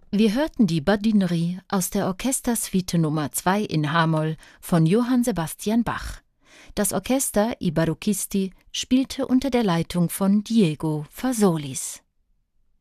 Wir hörten die Badinerie aus der Orchestersuite Nummer 2 in H-Moll von Johann Sebastian Bach. Das Orchester I Barocchisti spielte unter der Leitung von Diego Fasolis.